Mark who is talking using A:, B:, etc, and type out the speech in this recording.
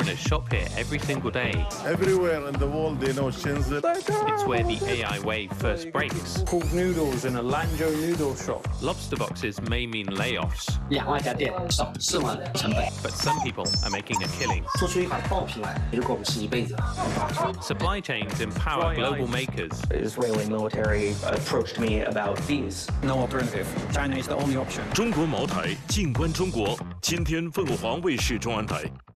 A: Foreigners shop here every single day.
B: Everywhere in the world, they know Shenzhen.
A: It's where the AI wave first breaks.
C: Cooked noodles in a Lanzhou noodle shop.
A: Lobster boxes may mean layoffs,
D: 2万家店少4万的成本，
A: but some people are making a killing.
D: 做出一款爆品来，如果不是一辈子。
A: Supply chains empower global makers.
E: The Israeli military approached me about these.
C: No alternative. China is the only option.
F: 中国茅台，静观中国。今天凤凰卫视中文台。